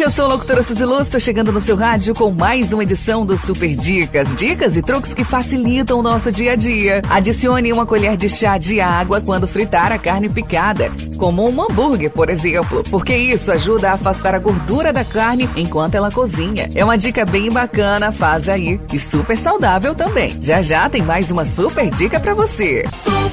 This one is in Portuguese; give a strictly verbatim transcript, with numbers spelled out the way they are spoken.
eu sou a locutora Suzy Lu, estou chegando no seu rádio com mais uma edição do Super Dicas. Dicas e truques que facilitam o nosso dia a dia. Adicione uma colher de chá de água quando fritar a carne picada, como um hambúrguer, por exemplo, porque isso ajuda a afastar a gordura da carne enquanto ela cozinha. É uma dica bem bacana, faz aí, e super saudável também. Já já tem mais uma super dica pra você.